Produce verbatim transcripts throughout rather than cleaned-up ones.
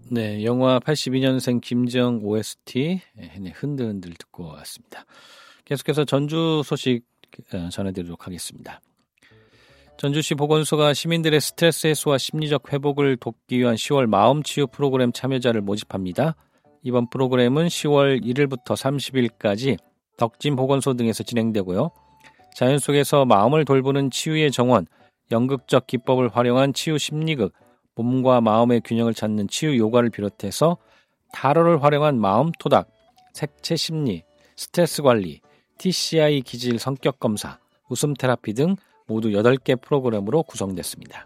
네, 영화 팔십이 년생 김정 오에스티 네, 흔들흔들 듣고 왔습니다. 계속해서 전주 소식 전해드리도록 하겠습니다. 전주시 보건소가 시민들의 스트레스 해소와 심리적 회복을 돕기 위한 시월 마음치유 프로그램 참여자를 모집합니다. 이번 프로그램은 시월 일일부터 삼십일까지 덕진 보건소 등에서 진행되고요. 자연 속에서 마음을 돌보는 치유의 정원, 연극적 기법을 활용한 치유 심리극, 몸과 마음의 균형을 찾는 치유 요가를 비롯해서 타로를 활용한 마음 토닥, 색채 심리, 스트레스 관리, 티씨아이 기질 성격 검사, 웃음 테라피 등 모두 여덟 개 프로그램으로 구성됐습니다.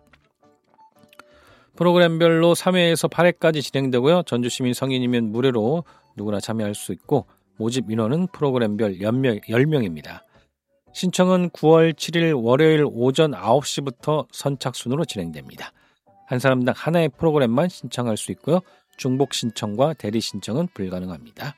프로그램별로 삼 회에서 팔 회까지 진행되고요. 전주시민 성인이면 무료로 누구나 참여할 수 있고 모집 인원은 프로그램별 열 명입니다. 신청은 구월 칠일 월요일 오전 아홉 시부터 선착순으로 진행됩니다. 한 사람당 하나의 프로그램만 신청할 수 있고요. 중복 신청과 대리 신청은 불가능합니다.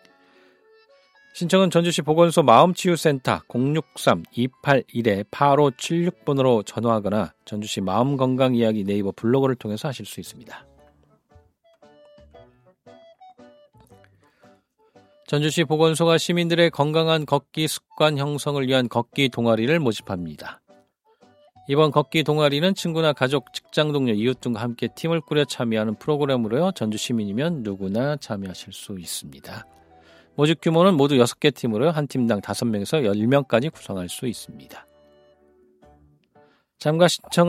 신청은 전주시 보건소 마음치유센터 공육삼 이팔일 팔오칠육 번으로 전화하거나 전주시 마음건강이야기 네이버 블로그를 통해서 하실 수 있습니다. 전주시 보건소가 시민들의 건강한 걷기 습관 형성을 위한 걷기 동아리를 모집합니다. 이번 걷기 동아리는 친구나 가족, 직장 동료, 이웃 등과 함께 팀을 꾸려 참여하는 프로그램으로요. 전주 시민이면 누구나 참여하실 수 있습니다. 모집 규모는 모두 여섯 개 팀으로요. 한 팀당 다섯 명에서 열 명까지 구성할 수 있습니다. 참가 신청